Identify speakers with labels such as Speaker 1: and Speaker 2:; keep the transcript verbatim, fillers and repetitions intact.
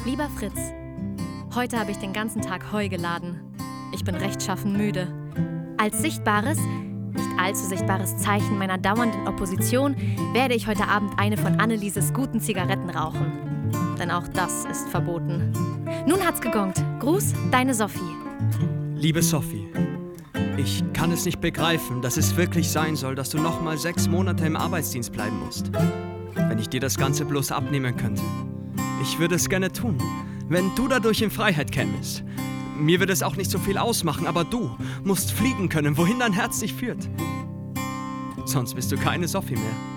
Speaker 1: Lieber Fritz, heute habe ich den ganzen Tag Heu geladen. Ich bin rechtschaffen müde. Als sichtbares, nicht allzu sichtbares Zeichen meiner dauernden Opposition werde ich heute Abend eine von Annelieses guten Zigaretten rauchen. Denn auch das ist verboten. Nun hat's gegongt. Gruß, deine Sophie.
Speaker 2: Liebe Sophie, ich kann es nicht begreifen, dass es wirklich sein soll, dass du noch mal sechs Monate im Arbeitsdienst bleiben musst. Wenn ich dir das Ganze bloß abnehmen könnte. Ich würde es gerne tun, wenn du dadurch in Freiheit kämest. Mir würde es auch nicht so viel ausmachen, aber du musst fliegen können, wohin dein Herz dich führt. Sonst bist du keine Sophie mehr.